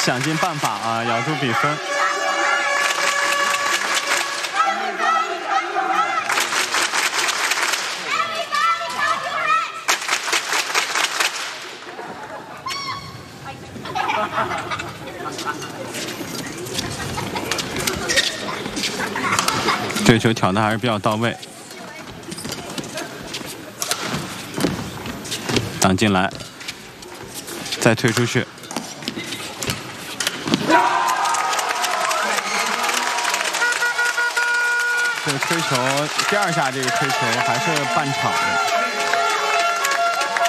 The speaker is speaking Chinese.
想尽办法啊，咬住比分。这球挑的还是比较到位，挡进来，再推出去。这个推球，第二下这个推球还是半场的。